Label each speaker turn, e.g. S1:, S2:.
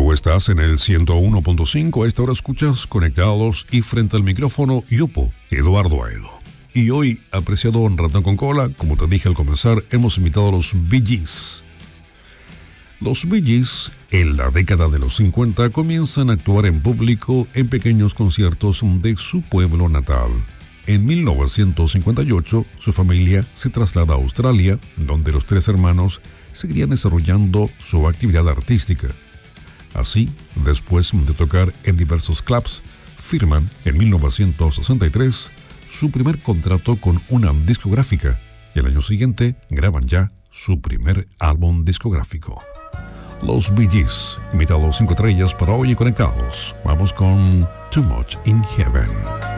S1: Tú estás en el 101.5, a esta hora escuchas Conectados y frente al micrófono Yupo, Eduardo Aedo. Y hoy, apreciado Ratón con Cola, como te dije al comenzar, hemos invitado a los Bee Gees. Los Bee Gees, en la década de los 50, comienzan a actuar en público en pequeños conciertos de su pueblo natal. En 1958, su familia se traslada a Australia, donde los tres hermanos seguirían desarrollando su actividad artística. Así, después de tocar en diversos clubs, firman en 1963 su primer contrato con una discográfica y al año siguiente graban ya su primer álbum discográfico. Los Bee Gees, invitados 5 estrellas para hoy y conectados. Vamos con Too Much in Heaven.